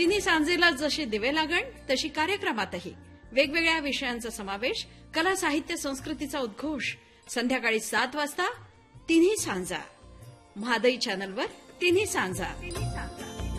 तिन्ही सांजेला जशी दिवे लागण तशी कार्यक्रमातही वेगवेगळ्या विषयांचा समावेश, कला साहित्य संस्कृतीचा उद्घोष. संध्याकाळी 7 वाजता तिन्ही सांजा. म्हादई चॅनलवर तिन्ही सांजा.